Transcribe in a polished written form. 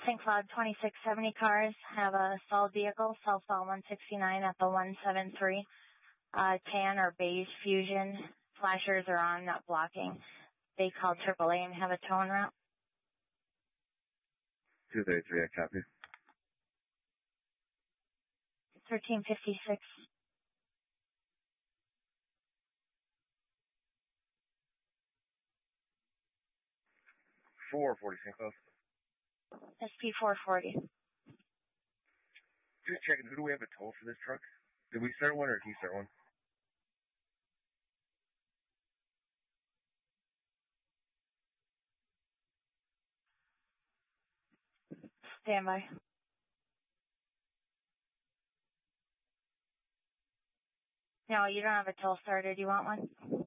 St. Cloud 2670 cars have a stalled vehicle, southbound 169 at the 173. Tan or beige Fusion flashers are on, not blocking. They called AAA and have a towing route. 233, I copy. 1356. St. Cloud. SP 440. Just checking, who do we have a toll for this truck? Did we start one or did he start one? Stand by. No, you don't have a toll started. Do you want one?